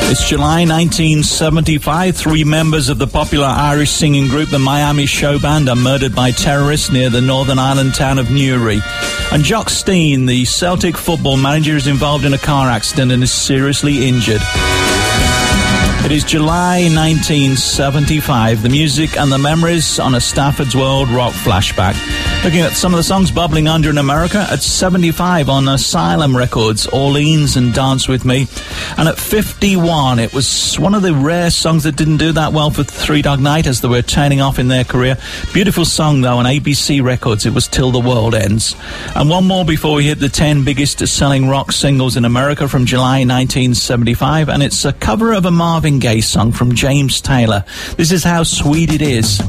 It's July 1975. 3 members of the popular Irish singing group the Miami Show Band are murdered by terrorists near the Northern Ireland town of Newry. And Jock Stein, the Celtic football manager, is involved in a car accident and is seriously injured. It is July 1975. The music and the memories on a Stafford's World rock flashback. Looking at some of the songs bubbling under in America. At 75 on Asylum Records, Orleans and Dance With Me. And at 51, it was one of the rare songs that didn't do that well for Three Dog Night as they were turning off in their career. Beautiful song, though, on ABC Records. It was Till the World Ends. And one more before we hit the 10 biggest selling rock singles in America from July 1975. And it's a cover of a Marvin Gaye song from James Taylor. This is How Sweet It Is.